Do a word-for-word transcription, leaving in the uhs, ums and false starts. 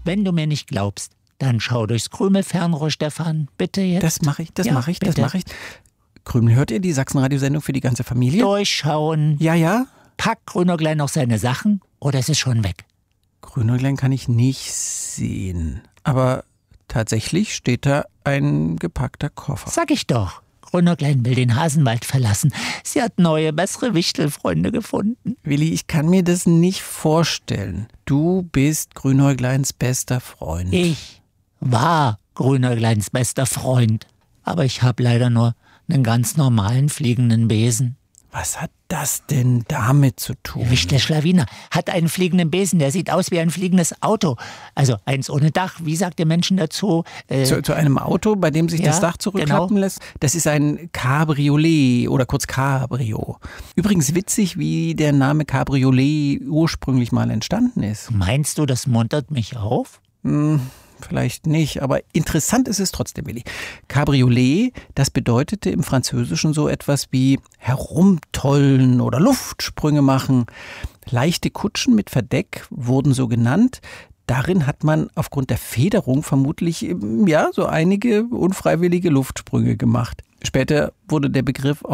Wenn du mir nicht glaubst, dann schau durchs Krümel-Fernrohr, Stefan. Bitte jetzt. Das mache ich, das Ja, mache ich, das bitte. mache ich. Krümel, hört ihr die Sachsen-Radio-Sendung für die ganze Familie? Durchschauen. Ja, ja. Packt Grünäuglein noch seine Sachen oder ist es schon weg? Grünäuglein kann ich nicht sehen. Aber tatsächlich steht da ein gepackter Koffer. Sag ich doch. Grünäuglein will den Hasenwald verlassen. Sie hat neue, bessere Wichtelfreunde gefunden. Willi, ich kann mir das nicht vorstellen. Du bist Grünäugleins bester Freund. Ich war Grünäugleins bester Freund. Aber ich habe leider nur einen ganz normalen fliegenden Besen. Was hat das denn damit zu tun? Wichtel Schlawiner hat einen fliegenden Besen, der sieht aus wie ein fliegendes Auto. Also eins ohne Dach, wie sagt der Menschen dazu? Äh, Zu, zu einem Auto, bei dem sich ja, das Dach zurückklappen genau. lässt? Das ist ein Cabriolet oder kurz Cabrio. Übrigens witzig, wie der Name Cabriolet ursprünglich mal entstanden ist. Meinst du, das muntert mich auf? Hm, vielleicht nicht, aber interessant ist es trotzdem, Willi. Cabriolet, das bedeutete im Französischen so etwas wie herumtollen oder Luftsprünge machen. Leichte Kutschen mit Verdeck wurden so genannt. Darin hat man aufgrund der Federung vermutlich ja, so einige unfreiwillige Luftsprünge gemacht. Später wurde der Begriff auch